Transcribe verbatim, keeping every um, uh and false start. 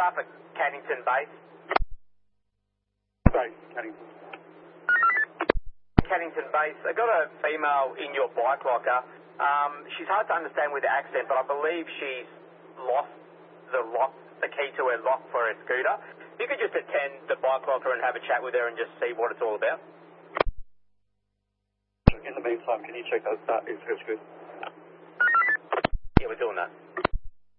staff at Cannington Base. Base, Cannington. Cannington Base. I got a female in your bike locker. Um, she's hard to understand with the accent, but I believe she's lost the lock, the key to her lock for her scooter. You could just attend the bike locker and have a chat with her and just see what it's all about. In the meantime, can you check that that is her scooter? Yeah, we're doing that.